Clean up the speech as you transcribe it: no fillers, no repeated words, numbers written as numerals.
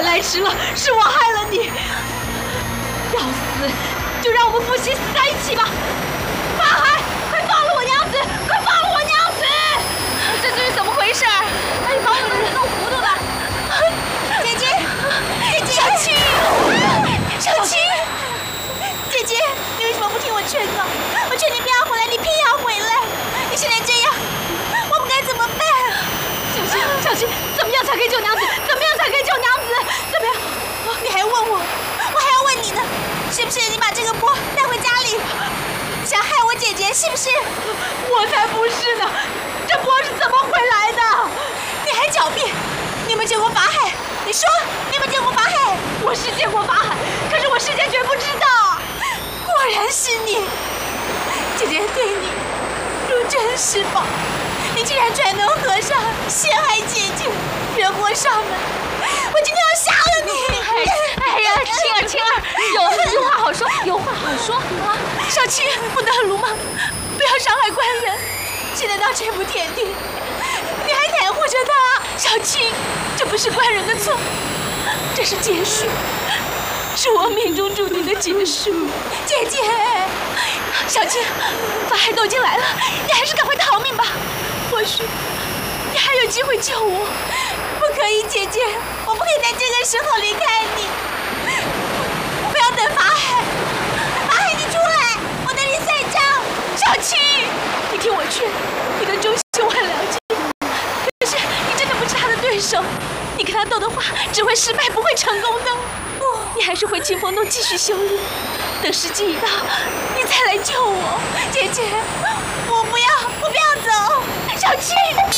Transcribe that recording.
来迟了，是我害了你。要死，就让我们夫妻死在一起吧。法海，快放了我娘子！快放了我娘子！这是怎么回事？哎，把我们弄糊涂了。 姐姐，姐姐， 小青， 小青，姐姐，你为什么不听我劝告？我劝你不要回来，你偏要回来。你现在这样，我们该怎么办？ 小青，怎么样才可以救娘子？怎么样才可以救娘子？怎么样？ 你还问我，我还要问你呢，是不是你把这个钵带回家里，想害我姐姐？是不是？ 我才不是呢！这钵是怎么回来的？ 你还狡辩！你们见过法海？你说你们见过法海？ 我是见过法海，可是我事先绝不知道。 果然是你，姐姐对你如珍似宝，你竟然转弄和尚陷害姐姐，惹祸上门，我今天要杀了你！ 哎呀，青儿，有话好说，有话好说啊！ 少卿，不能鲁莽，不要伤害官人。现在到这步田地，你还袒护着他，少卿，这不是官人的错，这是劫数，是我命中注定的劫数。姐姐，小青，法海都已经来了，你还是赶快逃命吧，或许你还有机会救我。不可以，姐姐，我不可以在这个时候离开你。不要等法海，法海你出来，我等你算账。少卿，你听我劝，你的忠心我很了解，可是你真的不是他的对手，你跟他斗的话只会失败，不会成功的。你还是回清风洞继续修炼，等时机一到，你再来救我。姐姐，我不要走，少卿。